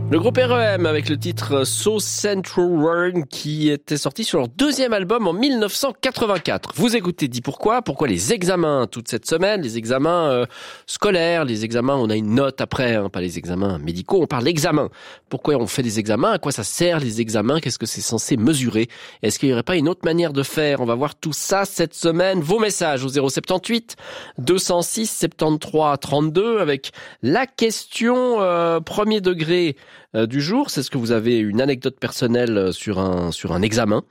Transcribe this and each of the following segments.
Le groupe R.E.M. avec le titre So Central World qui était sorti sur leur deuxième album en 1984. Vous écoutez Dis Pourquoi les examens toute cette semaine, les examens scolaires, les examens, on a une note après, pas les examens médicaux, on parle d'examens. Pourquoi on fait des examens? À quoi ça sert les examens? Qu'est-ce que c'est censé mesurer? Est-ce qu'il n'y aurait pas une autre manière de faire? On va voir tout ça cette semaine. Vos messages au 078 206 73 32 avec la question premier degré du jour. C'est ce que vous avez une anecdote personnelle sur un examen,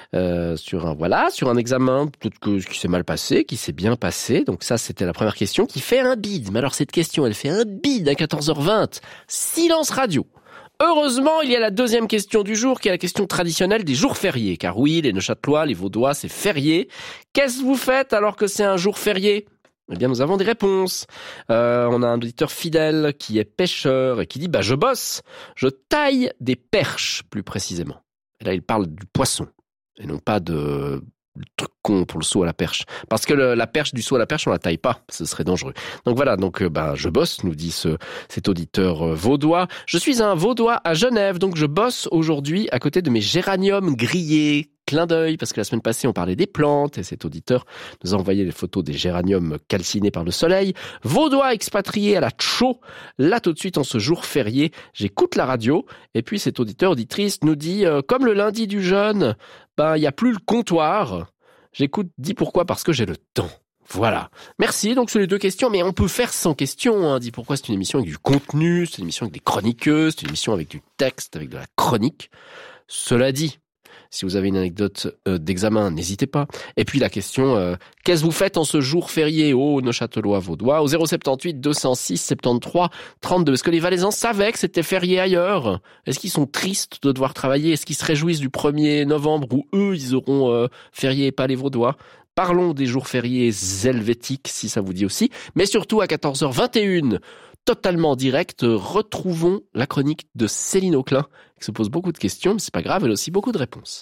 sur un examen peut-être que qui s'est mal passé, qui s'est bien passé. Donc ça c'était la première question qui fait un bide. Mais alors cette question elle fait un bide à 14h20. Silence radio. Heureusement, il y a la deuxième question du jour, qui est la question traditionnelle des jours fériés. Car oui, les Neuchâtelois, les Vaudois, c'est férié. Qu'est-ce que vous faites alors que c'est un jour férié? Eh bien, nous avons des réponses. On a un auditeur fidèle qui est pêcheur et qui dit « je bosse, je taille des perches, plus précisément. » Et là, il parle du poisson et non pas de truc con pour le saut à la perche. Parce que la perche du saut à la perche, on la taille pas. Ce serait dangereux. Donc voilà, je bosse, nous dit cet auditeur vaudois. Je suis un Vaudois à Genève, donc je bosse aujourd'hui à côté de mes géraniums grillés. Clin d'œil, parce que la semaine passée, on parlait des plantes, et cet auditeur nous a envoyé les photos des géraniums calcinés par le soleil. Vaudois expatrié à la Tchot. Là, tout de suite, en ce jour férié, j'écoute la radio, et puis cet auditrice nous dit, comme le lundi du jeûne, il n'y a plus le comptoir. J'écoute Dis Pourquoi parce que j'ai le temps. Voilà. Merci. Donc, sur les deux questions, mais on peut faire sans questions, Dis Pourquoi, c'est une émission avec du contenu, c'est une émission avec des chroniqueuses, c'est une émission avec du texte, avec de la chronique. Cela dit, si vous avez une anecdote d'examen, n'hésitez pas. Et puis la question, qu'est-ce que vous faites en ce jour férié au Neuchâtelois Vaudois au 078 206 73 32? Est-ce que les Valaisans savaient que c'était férié ailleurs? Est-ce qu'ils sont tristes de devoir travailler? Est-ce qu'ils se réjouissent du 1er novembre où eux, ils auront férié et pas les Vaudois? Parlons des jours fériés helvétiques, si ça vous dit aussi. Mais surtout, à 14h21, totalement direct, retrouvons la chronique de Céline Auclin, qui se pose beaucoup de questions, mais c'est pas grave, elle a aussi beaucoup de réponses.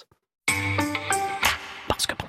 Parce que.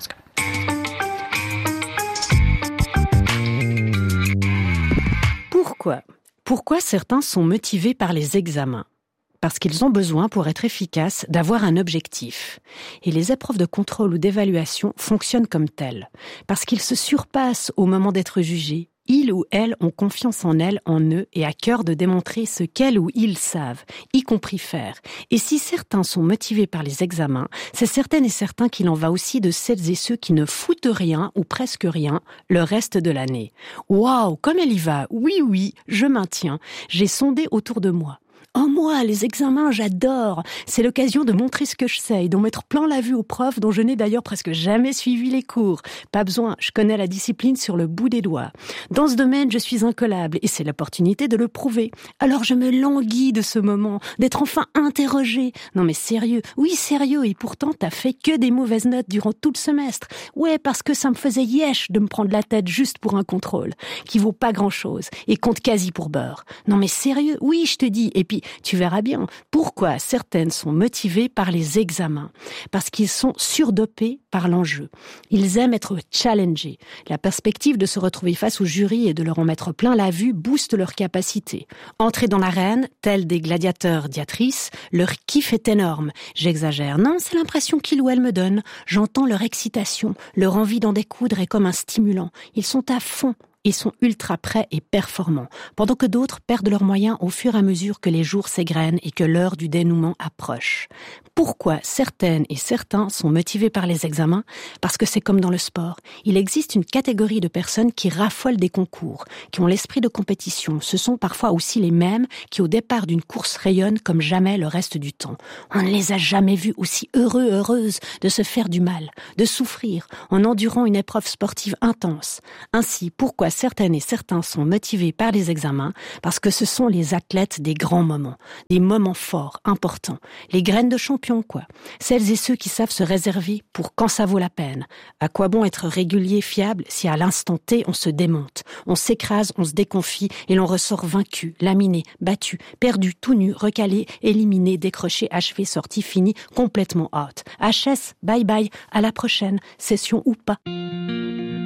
Pourquoi certains sont motivés par les examens? Parce qu'ils ont besoin, pour être efficaces, d'avoir un objectif. Et les épreuves de contrôle ou d'évaluation fonctionnent comme telles. Parce qu'ils se surpassent au moment d'être jugés. Ils ou elles ont confiance en elles, en eux, et à cœur de démontrer ce qu'elles ou ils savent, y compris faire. Et si certains sont motivés par les examens, c'est certaines et certains qu'il en va aussi de celles et ceux qui ne foutent rien, ou presque rien, le reste de l'année. Waouh, comme elle y va! Oui, je maintiens. J'ai sondé autour de moi. Oh moi, les examens, j'adore. C'est l'occasion de montrer ce que je sais et d'en mettre plein la vue aux profs dont je n'ai d'ailleurs presque jamais suivi les cours. Pas besoin, je connais la discipline sur le bout des doigts. Dans ce domaine, je suis incollable et c'est l'opportunité de le prouver. Alors je me languis de ce moment, d'être enfin interrogée. Non mais sérieux, oui sérieux, et pourtant t'as fait que des mauvaises notes durant tout le semestre. Ouais, parce que ça me faisait yesh de me prendre la tête juste pour un contrôle, qui vaut pas grand-chose et compte quasi pour beurre. Non mais sérieux, oui je te dis, et puis tu verras bien pourquoi certaines sont motivées par les examens. Parce qu'ils sont surdopés par l'enjeu. Ils aiment être challengés. La perspective de se retrouver face au jury et de leur en mettre plein la vue booste leur capacité. Entrer dans l'arène, tels des gladiateurs diatrices, leur kiff est énorme. J'exagère. Non, c'est l'impression qu'ils ou elles me donnent. J'entends leur excitation. Leur envie d'en découdre est comme un stimulant. Ils sont à fond. Ils sont ultra prêts et performants, pendant que d'autres perdent leurs moyens au fur et à mesure que les jours s'égrènent et que l'heure du dénouement approche. Pourquoi certaines et certains sont motivés par les examens? Parce que c'est comme dans le sport. Il existe une catégorie de personnes qui raffolent des concours, qui ont l'esprit de compétition. Ce sont parfois aussi les mêmes qui, au départ d'une course, rayonnent comme jamais le reste du temps. On ne les a jamais vus aussi heureuses de se faire du mal, de souffrir, en endurant une épreuve sportive intense. Ainsi, pourquoi certaines et certains sont motivés par les examens? Parce que ce sont les athlètes des grands moments, des moments forts, importants, les graines de champion, quoi. Celles et ceux qui savent se réserver pour quand ça vaut la peine. À quoi bon être régulier, fiable, si à l'instant T, on se démonte, on s'écrase, on se déconfie et l'on ressort vaincu, laminé, battu, perdu, tout nu, recalé, éliminé, décroché, achevé, sorti, fini, complètement out. HS, bye bye, à la prochaine, session ou pas.